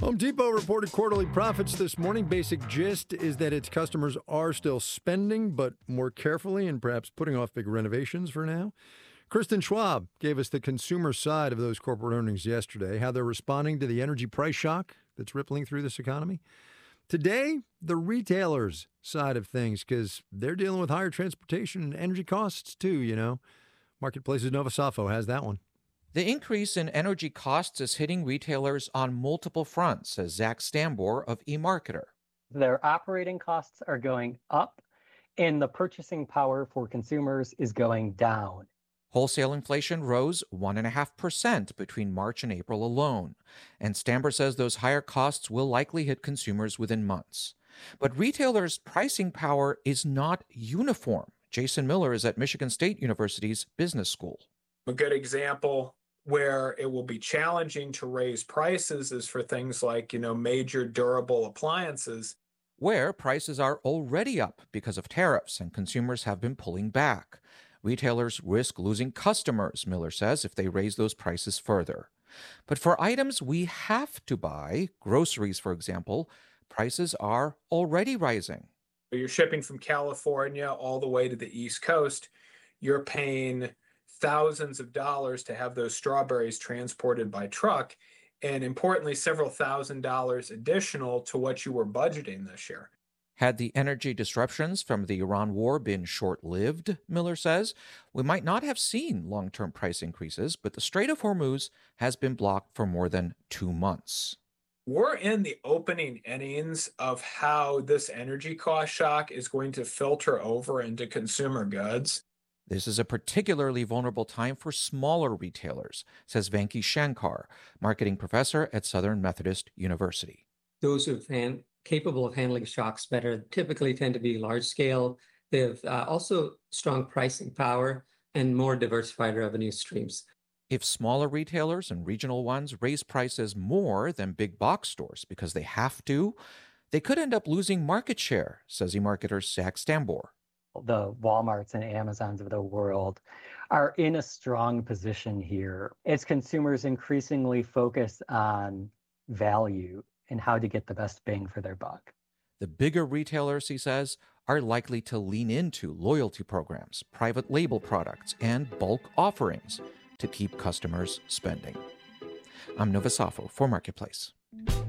Home Depot reported quarterly profits this morning. Basic gist is that its customers are still spending, but more carefully and perhaps putting off big renovations for now. Kristen Schwab gave us the consumer side of those corporate earnings yesterday, how they're responding to the energy price shock that's rippling through this economy. Today, the retailers' side of things, because they're dealing with higher transportation and energy costs too, Marketplace's Nova Safo has that one. The increase in energy costs is hitting retailers on multiple fronts, says Zach Stambor of eMarketer. Their operating costs are going up, and the purchasing power for consumers is going down. Wholesale inflation rose 1.5% between March and April alone, and Stambor says those higher costs will likely hit consumers within months. But retailers' pricing power is not uniform. Jason Miller is at Michigan State University's Business School. A good example where it will be challenging to raise prices is for things like, major durable appliances, where prices are already up because of tariffs and consumers have been pulling back. Retailers risk losing customers, Miller says, if they raise those prices further. But for items we have to buy, groceries, for example, prices are already rising. You're shipping from California all the way to the East Coast. You're paying thousands of dollars to have those strawberries transported by truck, and importantly, several $1,000s additional to what you were budgeting this year. Had the energy disruptions from the Iran war been short-lived, Miller says, we might not have seen long-term price increases, but the Strait of Hormuz has been blocked for more than 2 months. We're in the opening innings of how this energy cost shock is going to filter over into consumer goods. This is a particularly vulnerable time for smaller retailers, says Venki Shankar, marketing professor at Southern Methodist University. Those who are capable of handling shocks better typically tend to be large scale. They have also strong pricing power and more diversified revenue streams. If smaller retailers and regional ones raise prices more than big box stores because they have to, they could end up losing market share, says eMarketer Zach Stambor. The Walmarts and Amazons of the world are in a strong position here as consumers increasingly focus on value and how to get the best bang for their buck. The bigger retailers, he says, are likely to lean into loyalty programs, private label products, and bulk offerings to keep customers spending. I'm Nova Safo for Marketplace.